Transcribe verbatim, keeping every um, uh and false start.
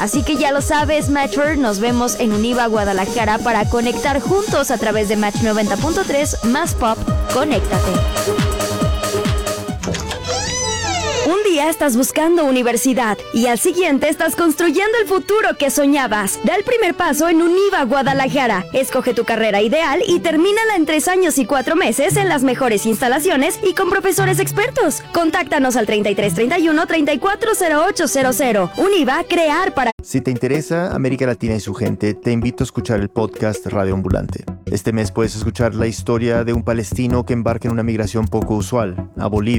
Así que ya lo sabes, Matcher, nos vemos en Univa Guadalajara para conectar juntos a través de Match noventa punto tres más Pop. Conéctate. Un día estás buscando universidad y al siguiente estás construyendo el futuro que soñabas. Da el primer paso en Univa Guadalajara. Escoge tu carrera ideal y termínala en tres años y cuatro meses en las mejores instalaciones y con profesores expertos. Contáctanos al treinta y tres treinta y uno treinta y cuatro cero ocho cero cero. Univa, crear para... Si te interesa América Latina y su gente, te invito a escuchar el podcast Radio Ambulante. Este mes puedes escuchar la historia de un palestino que embarca en una migración poco usual a Bolivia.